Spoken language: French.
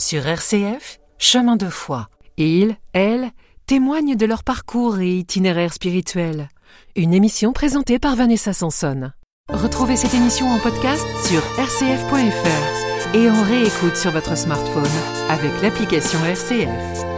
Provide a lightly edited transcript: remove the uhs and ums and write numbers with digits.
Sur RCF, chemin de foi. Ils, elles, témoignent de leur parcours et itinéraire spirituel. Une émission présentée par Vanessa Sanson. Retrouvez cette émission en podcast sur rcf.fr et en réécoute sur votre smartphone avec l'application RCF.